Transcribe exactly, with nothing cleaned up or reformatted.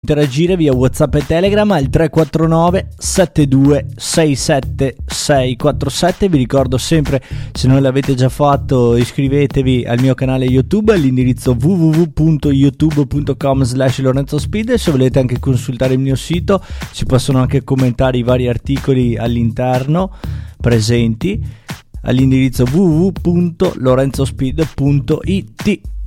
interagire via WhatsApp e Telegram al tre quattro nove sette due sei sette sei quattro sette. Vi ricordo sempre, se non l'avete già fatto, iscrivetevi al mio canale YouTube all'indirizzo w w w punto youtube punto com slash Lorenzo Speed. Se volete anche consultare il mio sito, ci possono anche commentare i vari articoli all'interno presenti all'indirizzo w w w punto lorenzospeed punto i t.